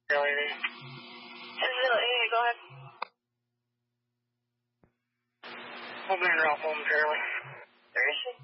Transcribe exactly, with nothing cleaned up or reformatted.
Charlie there. Hey, go ahead. We'll be in her off momentarily. Where is she?